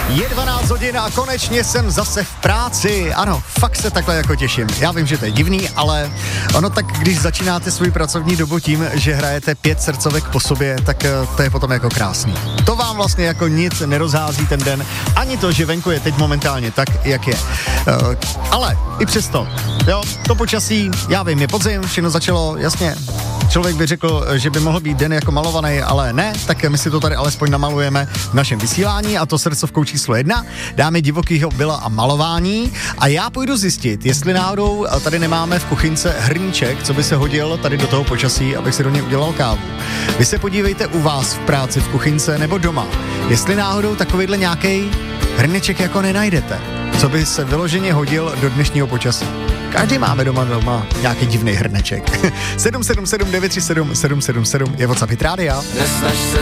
Je 12 hodin a konečně jsem zase v práci. Ano, fakt se takhle jako těším. Já vím, že to je divný, ale ono tak, když začínáte svůj pracovní dobu tím, že hrajete 5 srdcovek po sobě, tak to je potom jako krásný. To vám vlastně jako nic nerozhází ten den, ani to, že venku je teď momentálně tak, jak je. Ale i přesto, jo, to počasí, já vím, je podzim, všechno začalo, jasně. Člověk by řekl, že by mohl být den jako malovaný, ale ne, tak my si to tady alespoň namalujeme v našem vysílání a to srdcovkou číslo 1. Dáme divokýho byla a malování a já půjdu zjistit, jestli náhodou tady nemáme v kuchynce hrníček, co by se hodil tady do toho počasí, abych si do něj udělal kávu. Vy se podívejte u vás v práci, v kuchynce nebo doma, jestli náhodou takovýhle nějaký hrneček jako nenajdete, co by se vyloženě hodil do dnešního počasí. Každý máme doma nějaký divný hrneček. 777 937 777 je WhatsApp Hit Rádia.